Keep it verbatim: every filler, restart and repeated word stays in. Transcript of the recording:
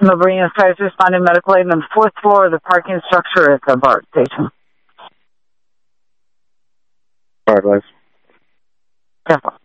Nobody tries responding medical aid on the fourth floor of the parking structure at the BART station. All right, guys. Careful.